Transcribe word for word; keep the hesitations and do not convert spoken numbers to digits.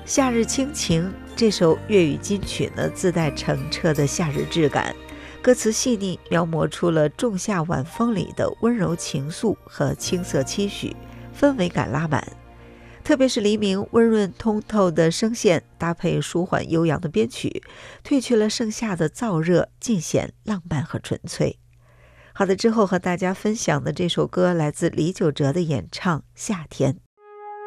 夏日倾情这首粤语金曲呢，自带澄澈的夏日质感，歌词细腻，描摹出了仲夏晚风里的温柔情愫和青涩期许，氛围感拉满。特别是黎明温润通透的声线，搭配舒缓悠扬的编曲，褪去了盛夏的燥热，尽显浪漫和纯粹。好的，之后和大家分享的这首歌来自李玖哲的演唱《夏天》。